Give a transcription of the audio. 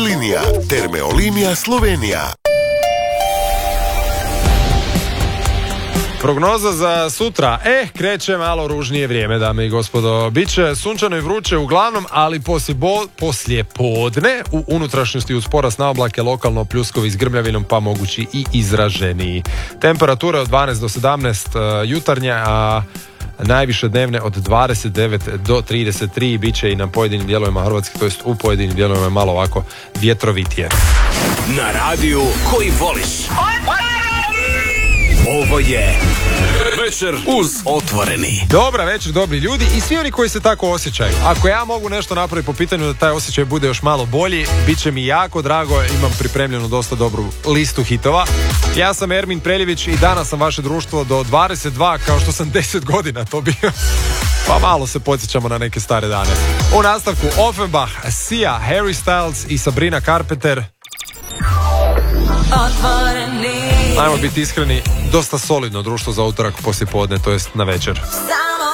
Linija, Termeolinija Slovenija. Prognoza za sutra. Kreće malo ružnije vrijeme, dame i gospodo. Biće sunčano i vruće uglavnom, ali poslije podne u unutrašnjosti uz porast na oblake, lokalno pljuskovi s grmljavinom, pa mogući i izraženiji. Temperature od 12 do 17 jutarnje, a najviše dnevne od 29 do 33, bit će i na pojedinim dijelovima Hrvatske, to jest u pojedinim dijelovima malo ovako vjetrovitije. Na radiju koji voliš. Ovo je Večer uz Otvoreni. Dobra večer, dobri ljudi i svi oni koji se tako osjećaju. Ako ja mogu nešto napraviti po pitanju da taj osjećaj bude još malo bolji, bit će mi jako drago. Imam pripremljenu dosta dobru listu hitova. Ja sam Ermin Preljević i danas sam vaše društvo do 22, kao što sam 10 godina to bio. Pa malo se podsjećamo na neke stare dane. U nastavku Offenbach, Sia, Harry Styles i Sabrina Carpenter. Ajmo biti iskreni, dosta solidno društvo za utorak poslijepodne, to jest na večer.